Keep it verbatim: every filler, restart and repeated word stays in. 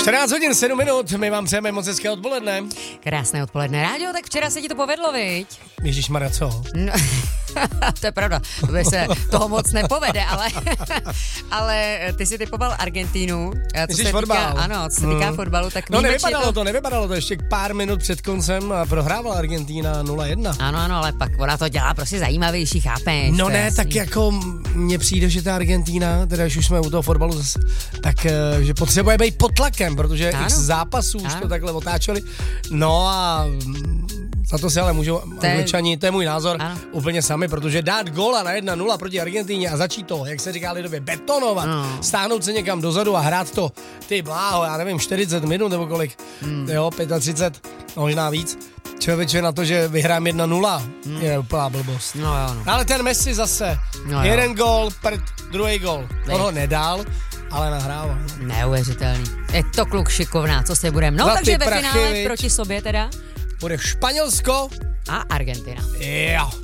čtrnáct hodin, sedm minut, my vám přejeme moc hezké odpoledne. Krásné odpoledne, Ráďo, tak včera se ti to povedlo, viď? Ježišmarja, co? No, to je pravda, to se toho moc nepovede, ale, ale ty si typoval Argentínu. Co Myslíš se fotbal? Týká, ano, co se týká hmm. fotbalu, tak No víme, nevypadalo to... to, nevypadalo to, ještě pár minut před koncem a prohrávala Argentína nula jedna. Ano, ano, ale pak ona to dělá prostě zajímavější, chápeš? No ne, tak jako mně přijde, že ta Argentína, teda když už jsme u toho fotbalu zase, tak že potřebuje být pod tlakem, protože ano. x zápasů už ano. to takhle otáčeli. No a za to se ale můžou Angličani, to je můj názor, ano. úplně sami, protože dát góla na jedna nula proti Argentíně a začít to, jak se říká lidově, betonovat, no. stáhnout se někam dozadu a hrát to, ty bláho, já nevím, čtyřicet minut nebo kolik, hmm. jo, třicet pět, možná víc. Člověče na to, že vyhrám jedna nula, hmm. je úplná blbost. No jo, no. Ale ten Messi zase, no jeden gól, prd, druhý gól, on ho nedal, ale nahrával. Neuvěřitelný. Je to kluk šikovná, co se budeme. No Za takže ve prachy, finále viď? proti sobě teda. Bude Španělsko a Argentina. Jo.